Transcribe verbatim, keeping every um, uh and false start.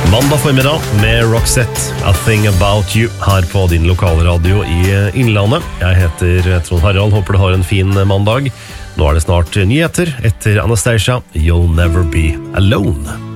Mandag formiddag med Roxette, A Thing About You, her på din lokalradio i Innlandet. Jeg heter Trond Harald, håper du har en fin mandag. Nå er det snart nyheter etter Anastasia, You'll Never Be Alone.